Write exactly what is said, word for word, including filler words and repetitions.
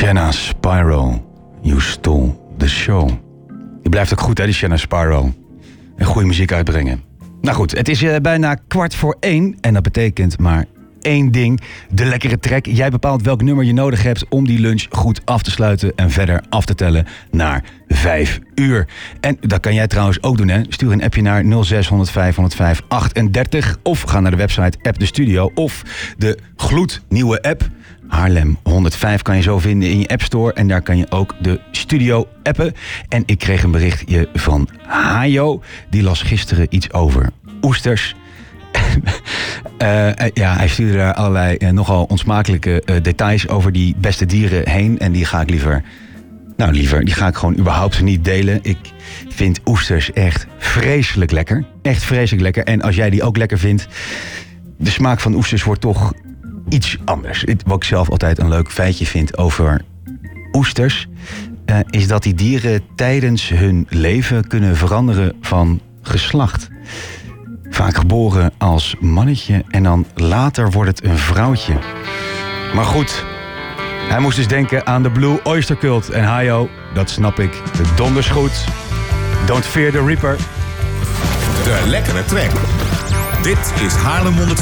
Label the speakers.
Speaker 1: Shanna Spyro, You Stole the Show. Die blijft ook goed, hè, die Shanna Spyro. En goede muziek uitbrengen. Nou goed, het is uh, bijna kwart voor één. En dat betekent maar één ding. De lekkere track. Jij bepaalt welk nummer je nodig hebt om die lunch goed af te sluiten. En verder af te tellen naar vijf uur. En dat kan jij trouwens ook doen, hè. Stuur een appje naar nul zes honderd vijf honderdvijf achtendertig. Of ga naar de website App de Studio. Of de gloednieuwe app. Haarlem honderdvijf kan je zo vinden in je App Store. En daar kan je ook de studio appen. En ik kreeg een berichtje van Hajo. Die las gisteren iets over oesters. uh, ja, hij stuurde daar allerlei uh, nogal onsmakelijke uh, details over die beste dieren heen. En die ga ik liever... Nou, liever, die ga ik gewoon überhaupt niet delen. Ik vind oesters echt vreselijk lekker. Echt vreselijk lekker. En als jij die ook lekker vindt... De smaak van oesters wordt toch... iets anders. Wat ik zelf altijd een leuk feitje vind over oesters... Uh, is dat die dieren tijdens hun leven kunnen veranderen van geslacht. Vaak geboren als mannetje en dan later wordt het een vrouwtje. Maar goed, hij moest dus denken aan de Blue Oyster Cult. En Hajo, dat snap ik, donders goed. Don't fear the Reaper.
Speaker 2: De lekkere track. Dit is Haarlem honderd.